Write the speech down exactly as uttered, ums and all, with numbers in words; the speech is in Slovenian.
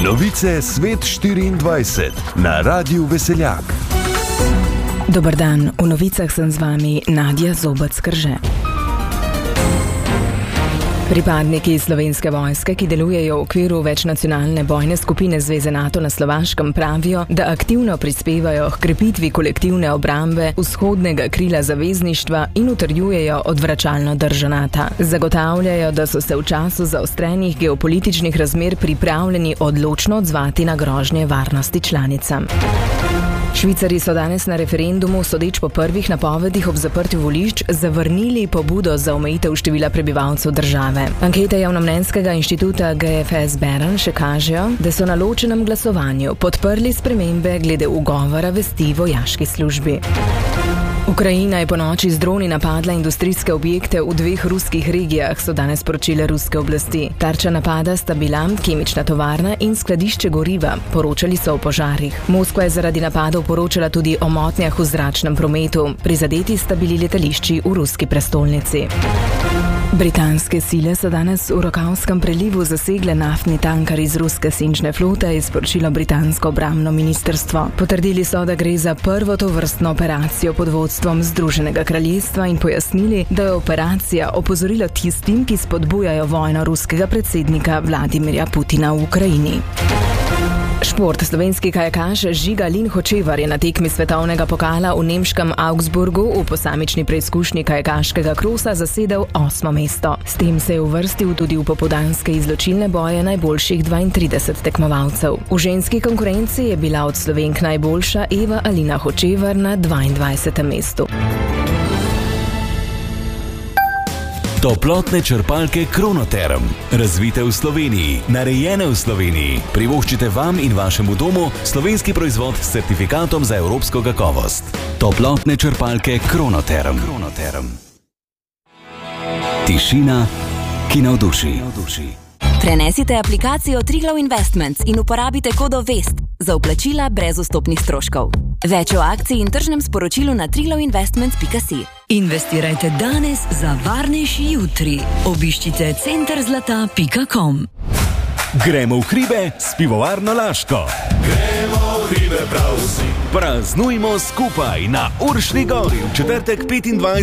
Novice Svet štiriindvajset na Radiu Veseljak. Dober dan, v novicah sem z vami Nadja Zobec-Krže. Pripadniki Slovenske vojske, ki delujejo v okviru večnacionalne bojne skupine Zveze NATO na Slovaškem, pravijo, da aktivno prispevajo k krepitvi kolektivne obrambe vzhodnega krila zavezništva in utrjujejo odvračalno držo NATO. Zagotavljajo, da so se v času zaostrenih geopolitičnih razmer pripravljeni odločno odzvati na grožnje varnosti članicam. Švicarji so danes na referendumu, sodeč po prvih napovedih ob zaprtju volišč, zavrnili pobudo za omejitev števila prebivalcev države. Ankete javnomnenjskega inštituta G F S Bern še kažejo, da so na ločenem glasovanju podprli spremembe glede ugovora vesti vojaški službi. Ukrajina je ponoči z droni napadla industrijske objekte v dveh ruskih regijah, so danes sporočile ruske oblasti. Tarča napada sta bila kemična tovarna in skladišče goriva, poročali so o požarih. Moskva je zaradi napadov poročala tudi o motnjah v zračnem prometu. Prizadeti sta bili letališči v ruski prestolnici. Britanske sile so danes v Rokavskem prelivu zasegle naftni tankar iz ruske senčne flote, je sporočilo britansko obrambno ministrstvo. Potrdili so, da gre za prvo tovrstno operacijo pod vodstvom Združenega kraljestva in pojasnili, da je operacija opozorilo tistim, ki spodbujajo vojno ruskega predsednika Vladimirja Putina v Ukrajini. Šport. Slovenski kajakaš Žiga Lin Hočevar je na tekmi svetovnega pokala v nemškem Augsburgu v posamični preizkušnji kajakaškega krosa zasedel osmo mesto. S tem se je uvrstil tudi v popoldanske izločilne boje najboljših dvaintrideset tekmovalcev. V ženski konkurenci je bila od Slovenk najboljša Eva Alina Hočevar na dvaindvajsetem mestu. Toplotne črpalke Kronoterm. Razvite v Sloveniji, narejene v Sloveniji. Privoščite vam in vašemu domu slovenski proizvod s certifikatom za evropsko kakovost. Toplotne črpalke Kronoterm. Kronoterm. Tišina, ki navduši. Prenesite aplikacijo Triglav Investments in uporabite kodo VEST za vplačila brez vstopnih stroškov. Več o akciji in tržnem sporočilu na triglav investments pika si. Investirajte danes za varnejši jutri. Obiščite center zlata pika com. Gremo v hribe s pivovarno Laško. Gremo v hribe prav vsi. Praznujmo skupaj na Uršni gori v četrtek petindvajsetega